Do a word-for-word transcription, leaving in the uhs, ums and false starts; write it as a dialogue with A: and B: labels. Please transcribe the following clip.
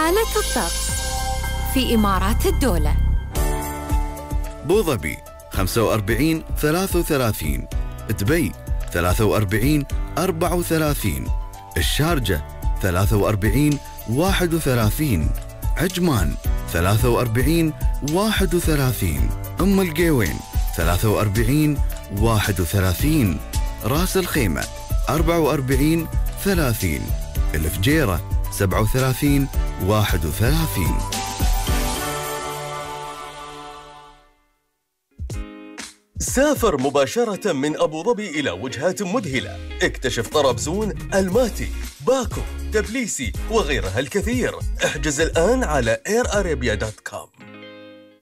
A: حالة الطقس في إمارات الدولة:
B: أبو ظبي خمسة وأربعين ثلاثة وثلاثين، دبي ثلاثة وأربعين أربعة وثلاثين، الشارجة ثلاثة وأربعين واحد وثلاثين، عجمان ثلاثة وأربعين واحد وثلاثين، أم القيوين ثلاثة وأربعين واحد وثلاثين، راس الخيمة أربعة وأربعين ثلاثين، الفجيرة سبعة وثلاثين واحد وثلاثين.
C: سافر مباشرة من أبو ظبي إلى وجهات مذهلة. اكتشف طرابزون، الماتي، باكو، تبليسي وغيرها الكثير. احجز الآن على اير ارابيا دوت كوم.